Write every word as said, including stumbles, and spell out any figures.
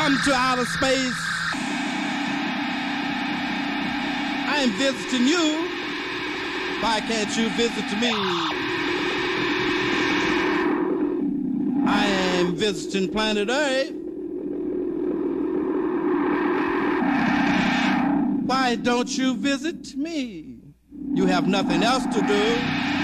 come to outer space. I am visiting you. Why can't you visit me? I am visiting planet Earth. Why don't you visit me? You have nothing else to do.